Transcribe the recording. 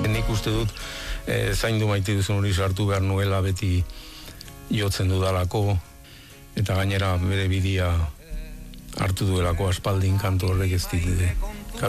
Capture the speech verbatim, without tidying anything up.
nik uste dut e, zaindu maite duzun hori sartu behar nuela beti jotzen dudalako, eta gainera bere bidia hartu duelako aspaldin kantu horrek ez dit